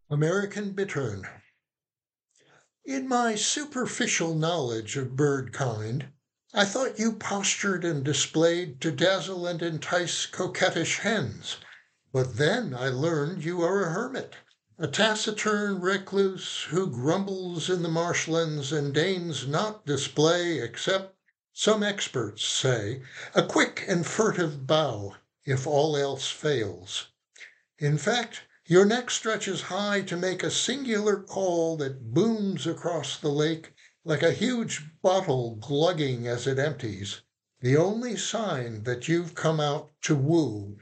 American Bittern. In my superficial knowledge of bird kind, I thought you postured and displayed to dazzle and entice coquettish hens. But then I learned you are a hermit, a taciturn recluse who grumbles in the marshlands and deigns not display, except, some experts say, a quick and furtive bow, if all else fails. In fact, your neck stretches high to make a singular call that booms across the lake like a huge bottle glugging as it empties, the only sign that you've come out to woo.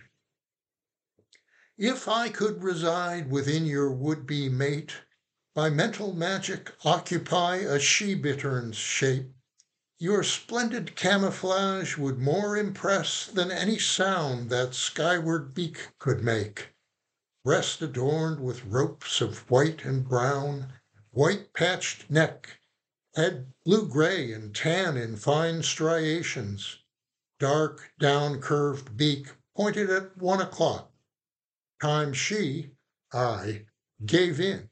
If I could reside within your would-be mate, by mental magic occupy a she-bittern's shape, your splendid camouflage would more impress than any sound that skyward beak could make. Breast adorned with ropes of white and brown, white patched neck, head blue-gray and tan in fine striations, dark down-curved beak pointed at 1 o'clock, time I, gave in.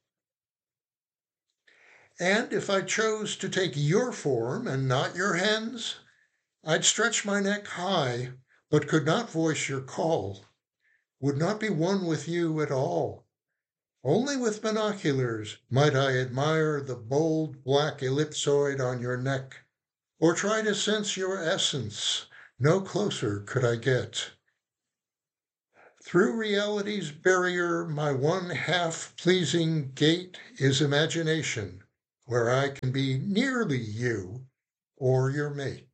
And if I chose to take your form and not your hen's, I'd stretch my neck high, but could not voice your call, would not be one with you at all. Only with binoculars might I admire the bold black ellipsoid on your neck, or try to sense your essence. No closer could I get. Through reality's barrier, my one half pleasing gate is imagination, where I can be nearly you or your mate.